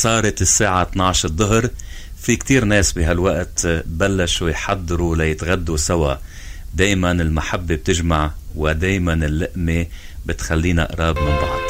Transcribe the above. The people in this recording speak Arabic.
صارت الساعة 12 الظهر. في كتير ناس بهالوقت بلشوا يحضروا ليتغدوا سوا. دايما المحبة بتجمع، ودايما اللقمة بتخلينا قراب من بعض.